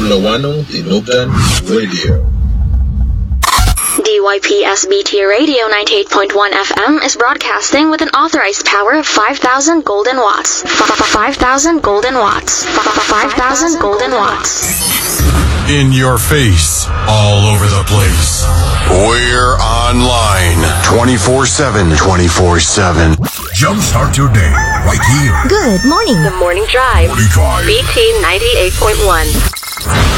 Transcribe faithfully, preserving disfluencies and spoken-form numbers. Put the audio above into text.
Lawano Tinubdan Radio. D Y P S B T Radio ninety-eight point one F M is broadcasting with an authorized power of five thousand golden watts. five thousand golden watts. five thousand golden watts. In your face, all over the place. We're online twenty-four seven. twenty-four seven. Jumpstart your day right here. Good morning. The Morning Drive. Morning Drive. B T ninety-eight point one.